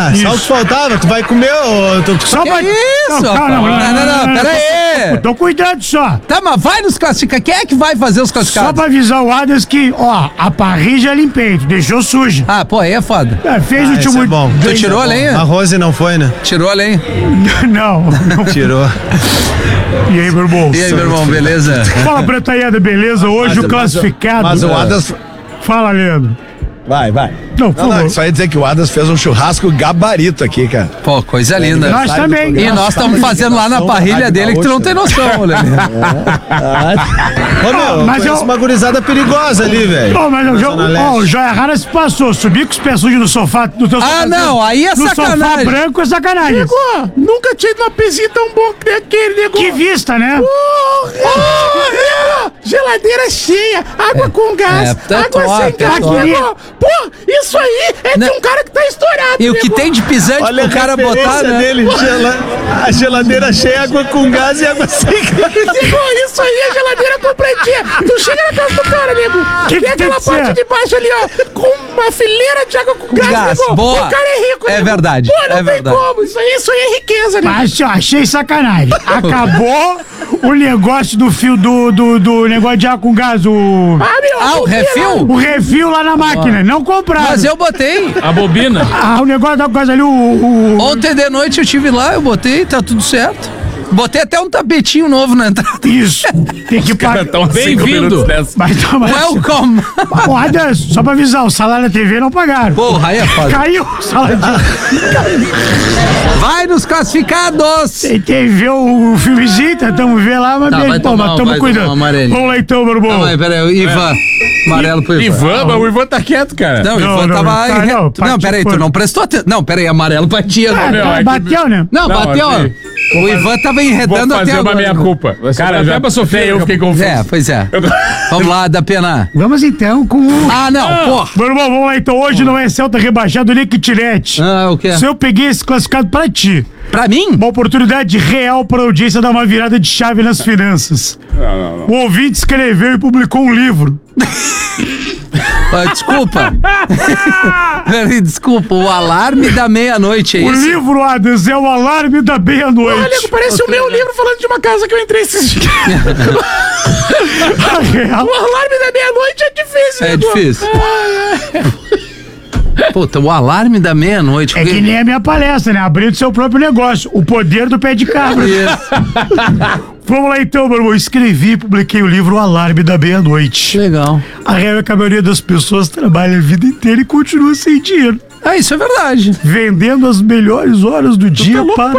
Só o que faltava, tu vai comer ou... Só Que pra... isso, Não, pera aí. Tô cuidando só. Tá, mas vai nos classificados. Quem é que vai fazer os Só classificados? pra avisar o Adams que, ó, a parrilha já limpei, tu deixou suja. Ah, pô, aí é foda. Fez o último... Isso é bom. Tu tirou a lenha? A Rose não foi, né? Tirou a lenha. Não. Tirou. E aí, meu irmão? E aí, meu irmão, beleza? Fala, Bretaiada, beleza? Hoje o classificado... Mas o Adams... Fala, Leandro. Vai. Não, por Não, favor. só ia dizer que o Adams fez um churrasco gabarito aqui, cara. Pô, coisa linda. Nós também. E nós estamos fazendo lá na parrilha dele que tu não tem noção, né? Ô, meu, mas conheço uma gurizada perigosa ali, velho. Pô, mas o Joia Rara se passou. Subir com os pés sujos no sofá do teu sofá. Ah, não, aí é no sacanagem. sofá branco é sacanagem. Nunca tinha ido numa pezinha tão bom que aquele, nego. Que vista, né? Geladeira cheia, água com gás, tá água top, sem tá gás, top. nego. Pô, isso aí é de um cara que tá estourado, E o que nego. tem de pisante Olha pro cara a referência botar, né? dele, a geladeira cheia, água com gás e água sem gás. Nego, isso aí é geladeira completinha. Tu chega na casa do cara, nego. Que tem aquela tem que parte ser? de baixo ali, ó, com uma fileira de água com gás, Gás, nego. boa. O cara é rico, É nego. verdade, Pô, não é tem verdade. como. Isso aí é riqueza, nego. Mas eu achei sacanagem. Acabou o negócio do fio do negócio de água com gás, o Ah, o refil? refil lá na máquina. Não compraram. Mas eu botei. A bobina. O negócio da água com gás ali, Ontem de noite eu estive lá, eu botei, tá tudo certo. Botei até um tapetinho novo na entrada. Isso. Tem que pagar. Então, Bem-vindo. Mas Welcome. olha, só pra avisar, o salário da TV não pagaram. Porra, aí é foda. Caiu o salário. Vai nos classificados. Tentei ver o filmezinho, tentamos ver lá, mas Tá, vai bem, pô, tomar mas um, tamo vai cuidando. tomar um amarelinho. Vamos lá então, meu irmão. Não, mas peraí, o Ivan. Amarelo pro Ivan. Ivan, mas o Ivan tá quieto, cara. Não, o Não, Ivan não, tava. tá, não, Não, peraí, tu não prestou atenção. Não, peraí, amarelo pra tia. meu, é que- Bateu, né? Não, Não, bateu. assim, O Ivan tava Vou enredando até fazer uma agora. meia-culpa. Cara, já pra sofrer, eu fiquei confuso. É, pois é. Vamos lá, da pena. Vamos então com o... Ah, não, porra. Meu irmão, vamos lá então. Hoje não é Celta rebaixado nem Kitnet. Ah, o quê? Se eu peguei esse classificado pra ti, Pra mim? uma oportunidade real pra audiência dar uma virada de chave nas finanças. O ouvinte escreveu e publicou um livro. Ah, desculpa. Peraí, desculpa, o alarme da meia-noite é O isso? livro, Adams, é o alarme da meia-noite. Olha, nego, parece o meu livro falando de uma casa que eu entrei esses dias. A real. O alarme da meia-noite é difícil, É nego. difícil. Puta, o alarme da meia-noite. É que nem a minha palestra, né? Abrindo seu próprio negócio. O poder do pé de cabra. Vamos lá então, meu irmão. Escrevi e publiquei o livro O Alarme da Meia-Noite. Legal. A real é que a maioria das pessoas trabalha a vida inteira e continua sem dinheiro. Ah, isso é verdade. Vendendo as melhores horas do dia para...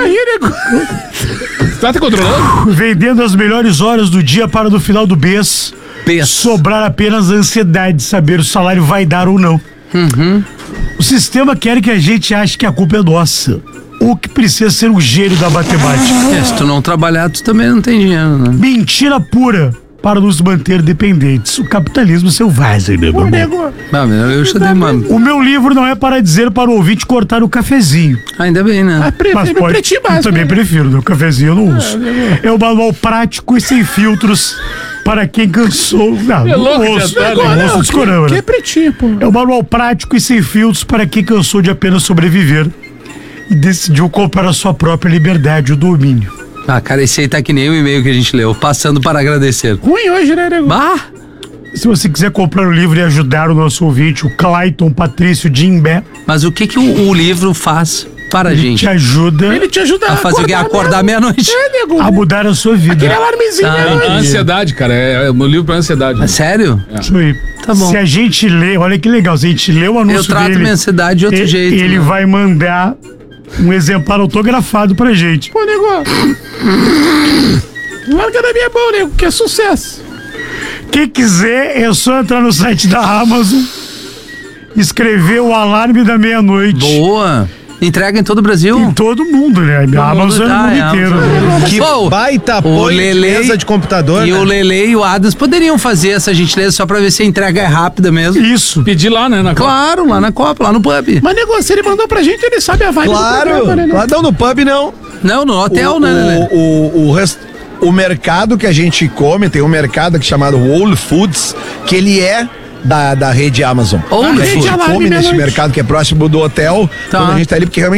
Tá te controlando? Vendendo as melhores horas do dia para no final do mês sobrar apenas a ansiedade de saber se o salário vai dar ou não. O sistema quer que a gente ache que a culpa é nossa. Ou que precisa ser um gênio da matemática. É, se tu não trabalhar, tu também não tem dinheiro, né? Mentira pura para nos manter dependentes. O capitalismo selvagem, né, meu irmão? Não, eu já dei uma... O meu livro não é para dizer para o ouvinte cortar o cafezinho. Ainda bem, né? Mas pode, pretinho eu básico, também né? prefiro, né? O cafezinho eu não uso. É um manual prático e sem filtros para quem cansou... Não, não louco, ouço. Tentando, Não ouço discorama, Que né? é pretinho, pô. É um manual prático e sem filtros para quem cansou de apenas sobreviver e decidiu comprar a sua própria liberdade, o domínio. Ah, cara, esse aí tá que nem o e-mail que a gente leu, passando para agradecer. Ruim hoje, né, nego? Bah! Se você quiser comprar o livro e ajudar o nosso ouvinte, o Clayton Patrício Jimbé, Mas o que o livro faz para a gente? te ajuda Ele te ajuda A fazer o quê? Acordar meia-noite? É, nego. a mudar a sua vida. Aquele alarmezinho, Ah, né? A ansiedade, cara. É o meu livro pra ansiedade. É sério? Isso aí. Tá bom. Se a gente lê, olha que legal, se a gente lê o anúncio Eu trato dele, minha ansiedade de outro jeito. ele né? vai mandar um exemplar autografado pra gente. Pô, nego. Larga da minha mão, nego, que é sucesso. Quem quiser, é só entrar no site da Amazon, escrever o alarme da meia-noite. Boa! Entrega em todo o Brasil. Em todo mundo, né? A Amazon é no mundo inteiro. Que Pô, baita o apoio de Lele mesa de computador, e né? o Lele e o Adams poderiam fazer essa gentileza só pra ver se a entrega é rápida mesmo. Isso. Pedir lá, né? Claro, lá na Copa, lá no pub. Mas, nego, se ele mandou pra gente, ele sabe a vibe do Claro, programa, né, nego? claro, não, no pub não. Não, no hotel, né, Lele? O mercado que a gente come, tem um mercado aqui chamado Whole Foods, que ele é da rede Amazon. Whole A gente Foods. come nesse mercado que é próximo do hotel, Tá. quando a gente tá ali, porque realmente